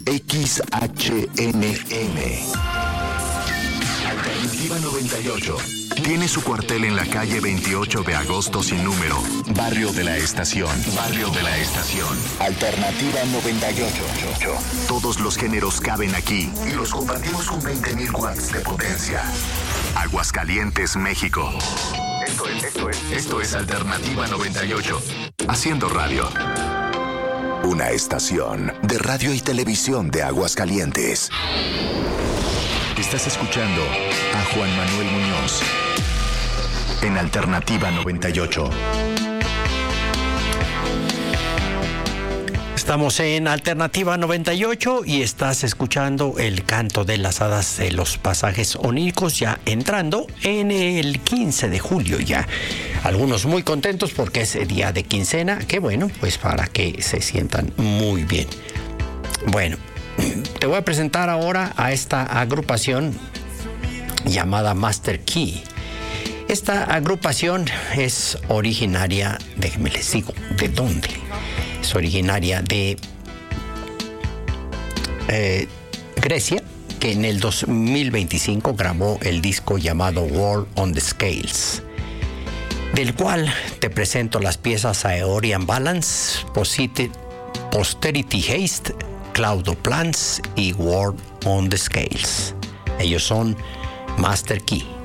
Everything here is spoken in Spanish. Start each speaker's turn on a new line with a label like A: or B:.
A: XHNM. Alternativa 98. Tiene su cuartel en la calle 28 de agosto sin número. Barrio de la Estación. Barrio de la Estación. Alternativa 98. Todos los géneros caben aquí y los compartimos con 20,000 watts de potencia. Aguascalientes, México. Esto es Alternativa 98. Haciendo radio. Una estación de radio y televisión de Aguascalientes. Estás escuchando a Juan Manuel Muñoz en Alternativa 98.
B: Estamos en Alternativa 98 y estás escuchando el canto de las hadas de los pasajes oníricos, ya entrando en el 15 de julio ya. Algunos muy contentos porque es día de quincena, que bueno, pues para que se sientan muy bien. Bueno, te voy a presentar ahora a esta agrupación llamada Master Key. Esta agrupación es originaria, déjenme les digo, ¿de dónde? Es originaria de Grecia, que en el 2025 grabó el disco llamado World on the Scales, del cual te presento las piezas Aeolian Balance, Posterity Haste, Cloudo Plans y World on the Scales. Ellos son Master Key.